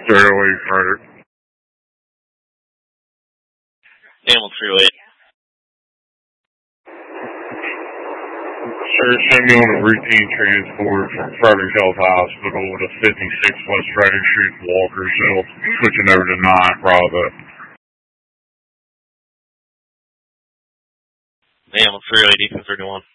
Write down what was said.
080 Frederick. Animal 308. Sir, send me on a routine transport from Frederick Health Hospital to 56 West Frederick Street, Walkersville, switching over to 9 Bravo. Animal 308, Ethan 31.